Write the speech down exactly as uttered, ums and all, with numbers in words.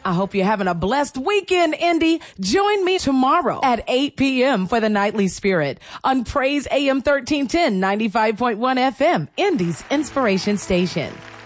I hope you're having a blessed weekend, Indy. Join me tomorrow at eight p.m. for the Nightly Spirit on Praise A M thirteen ten, ninety-five point one F M, Indy's Inspiration Station.